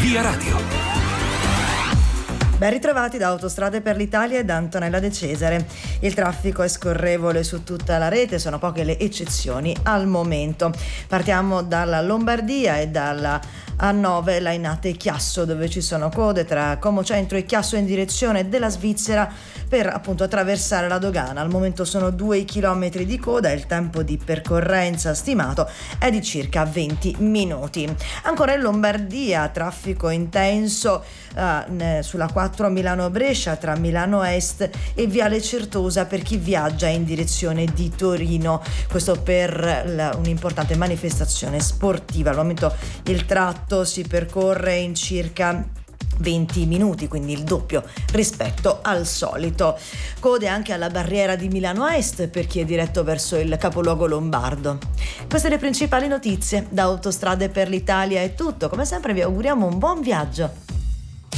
Via Radio. Ben ritrovati da Autostrade per l'Italia e da Antonella De Cesare. Il traffico è scorrevole su tutta la rete, sono poche le eccezioni al momento. Partiamo dalla Lombardia e dalla A9 Lainate Chiasso, dove ci sono code tra Como Centro e Chiasso in direzione della Svizzera per appunto attraversare la dogana. Al momento sono 2 chilometri di coda e il tempo di percorrenza stimato è di circa 20 minuti. Ancora in Lombardia, traffico intenso sulla 4 Milano-Brescia tra Milano Est e Viale Certosa per chi viaggia in direzione di Torino, questo per un'importante manifestazione sportiva. Al momento il tratto si percorre in circa 20 minuti, quindi il doppio rispetto al solito. Code anche alla barriera di Milano Est per chi è diretto verso il capoluogo lombardo. Queste le principali notizie. Da Autostrade per l'Italia è tutto. Come sempre vi auguriamo un buon viaggio.